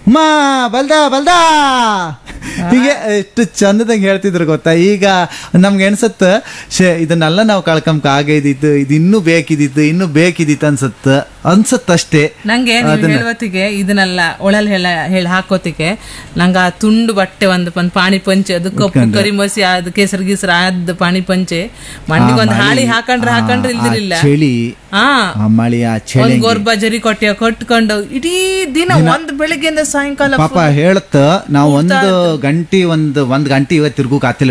ಮಾ ಬಲ್ದ ಹೀಗೆ ಎಷ್ಟು ಚಂದದಂಗೆ ಹೇಳ್ತಿದ್ರು ಗೊತ್ತಾ. ಈಗ ನಮ್ಗೆ ಅನ್ಸತ್ತ ಇದನ್ನೆಲ್ಲ ನಾವು ಕಳ್ಕೊಂಬ ಆಗೈದಿತ್ತು, ಇದು ಇನ್ನೂ ಬೇಕಿದಿತ್ತು ಅನ್ಸತ್ತಷ್ಟೇ. ನಂಗೆ ನೀವು ಹೇಳುವತ್ತಿಗೆ ಇದನ್ನೆಲ್ಲ ಒಳಲ್ ಹೇಳಿ ಹಾಕೋತಿಗೆ ನಂಗೆ ಆ ತುಂಡು ಬಟ್ಟೆ ಒಂದು ಪಾಣಿ ಪಂಚೆ ಅದು ಕಪ್ಪು ಕರಿ ಮಸಿ ಅದು ಕೇಸರಿ ಗೀಸರ ಆದ ಪಾಣಿ ಪಂಚೆ ಮಂಡಿಗೆ ಒಂದು ಹಾಳಿ ಹಾಕೊಂಡ್ರೆ ಇಲ್ದಿರಲಿಲ್ಲ. ಚಳಿ ಒಂದ್ ಗೋರ್ಬಾ ಜರಿ ಕೊಟ್ಟೆ ಕಟ್ಕೊಂಡು ಇಡೀ ದಿನ ಒಂದ್ ಬೆಳಿಗ್ಗೆಯಿಂದ ಸಾಯಂಕಾಲ ಪಾಪ ಹೇಳತ್ತ ನಾವು ಒಂದು ಗಂಟೆ ಇವತ್ತು ತಿರ್ಗೋಕ್ ಆತಿಲ್ಲ